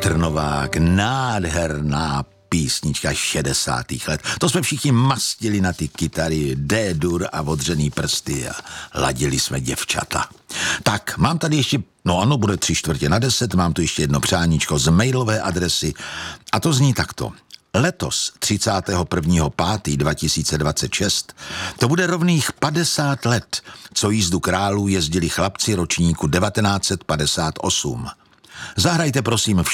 Trnovák, nádherná písnička 60. let. To jsme všichni mastili na ty kytary, D-dur a odřený prsty a ladili jsme děvčata. Tak, mám tady ještě, bude 9:45, mám tu ještě jedno přáníčko z mailové adresy a to zní takto. Letos, 31.5.2026, to bude rovných 50 let, co jízdu králů jezdili chlapci ročníku 1958. Zahrajte prosím